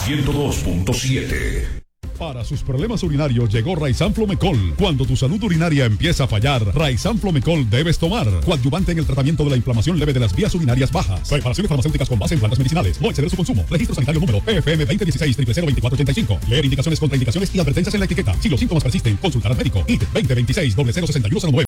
102.7. Para sus problemas urinarios llegó Raizan Flomecol. Cuando tu salud urinaria empieza a fallar, Raizan Flomecol debes tomar. Coadyuvante en el tratamiento de la inflamación leve de las vías urinarias bajas. Preparaciones farmacéuticas con base en plantas medicinales. No exceder su consumo. Registro sanitario número PFM 2016-002485. Leer indicaciones, contraindicaciones y advertencias en la etiqueta. Si los síntomas persisten, consultar al médico. ID 2026-006109.